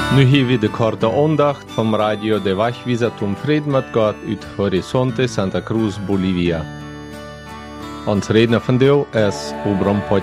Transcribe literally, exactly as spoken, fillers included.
Nu hier wir die korte Andacht vom Radio der Wachwieser zum Frieden mit Gott uit Horizonte Santa Cruz, Bolivia. Ons redner vandaag is Obram Potje.